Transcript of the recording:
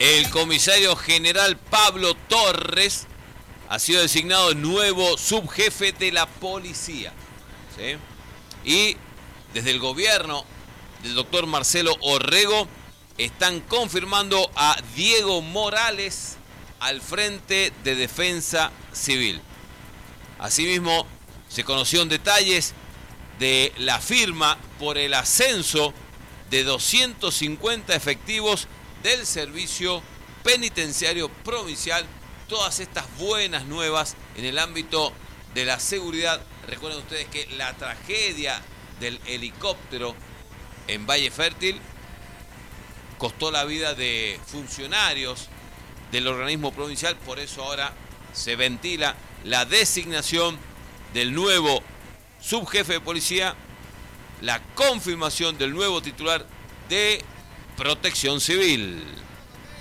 El comisario general Pablo Torres ha sido designado nuevo subjefe de la policía. ¿Sí? Y desde el gobierno del doctor Marcelo Orrego están confirmando a Diego Morales al frente de Defensa Civil. Asimismo, se conocieron detalles de la firma por el ascenso de 250 efectivos del Servicio Penitenciario Provincial. Todas estas buenas nuevas en el ámbito de la seguridad. Recuerden ustedes que la tragedia del helicóptero en Valle Fértil costó la vida de funcionarios del organismo provincial. Por eso ahora se ventila la designación del nuevo subjefe de policía, la confirmación del nuevo titular de Protección Civil.